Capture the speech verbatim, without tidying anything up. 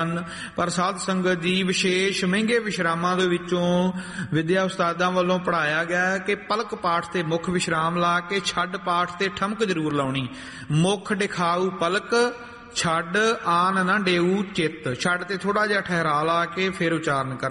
ਪਰ ਸਾਧ ਸੰਗਤ ਜੀ ਵਿਸ਼ੇਸ਼ ਮਹਿੰਗੇ ਵਿਸ਼ਰਾਮਾਂ ਦੇ ਵਿੱਚੋਂ ਵਿਦਿਆ ਉਸਤਾਦਾਂ ਵੱਲੋਂ ਪੜ੍ਹਾਇਆ ਗਿਆ ਕਿ ਪਲਕ ਪਾਠ ਤੇ ਮੁੱਖ ਵਿਸ਼ਰਾਮ ਲਾ ਕੇ ਛੱਡ ਪਾਠ ਤੇ ਠਮਕ ਜ਼ਰੂਰ ਲਾਉਣੀ। ਮੁੱਖ ਦਿਖਾਊ ਪਲਕ, ਛੱਡ ਆਨ ਨਾ ਡੇਊ ਚਿੱਤ। ਛੱਡ ਤੇ ਥੋੜਾ ਜਿਹਾ ਠਹਿਰਾ ਲਾ ਕੇ ਫਿਰ ਉਚਾਰਨ ਕਰ